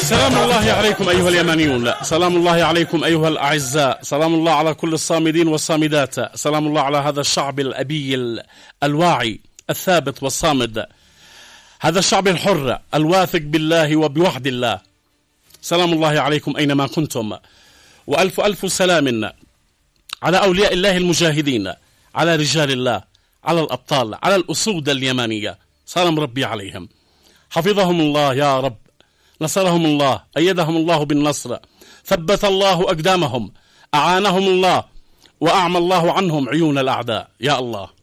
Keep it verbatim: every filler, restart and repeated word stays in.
سلام الله عليكم أيها اليمنيون، سلام الله عليكم أيها الأعزاء، سلام الله على كل الصامدين والصامدات، سلام الله على هذا الشعب الأبي الواعي الثابت والصامد، هذا الشعب الحر الواثق بالله وبوحد الله. سلام الله عليكم أينما كنتم، وألف ألف سلام على أولياء الله المجاهدين، على رجال الله، على الأبطال، على الأسود اليمانية، سلام ربي عليهم، حفظهم الله يا رب، نصرهم الله، أيدهم الله بالنصر، ثبت الله أقدامهم، أعانهم الله، وأعمى الله عنهم عيون الأعداء يا الله.